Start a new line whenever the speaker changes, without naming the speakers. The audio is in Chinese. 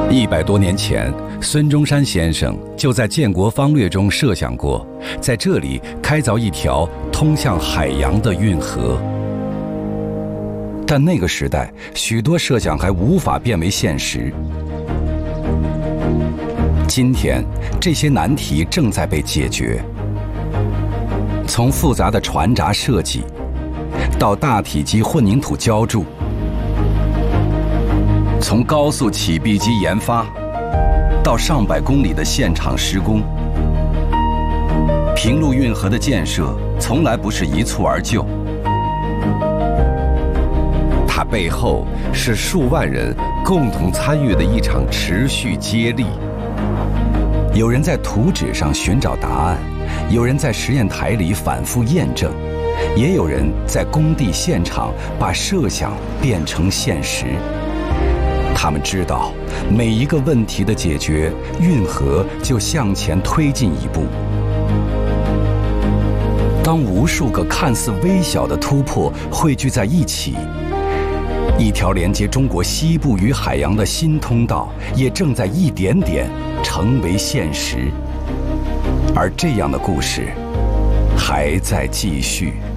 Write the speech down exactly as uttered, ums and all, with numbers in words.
一百多年前，孙中山先生就在建国方略中设想过，在这里开凿一条通向海洋的运河。但那个时代，许多设想还无法变为现实。今天，这些难题正在被解决。从复杂的船闸设计，到大体积混凝土浇筑，从高速起闭机研发，到上百公里的现场施工，平陆运河的建设从来不是一蹴而就，它背后是数万人共同参与的一场持续接力。有人在图纸上寻找答案，有人在实验台里反复验证，也有人在工地现场把设想变成现实。他们知道，每一个问题的解决，运河就向前推进一步。当无数个看似微小的突破汇聚在一起，一条连接中国西部与海洋的新通道也正在一点点成为现实。而这样的故事还在继续。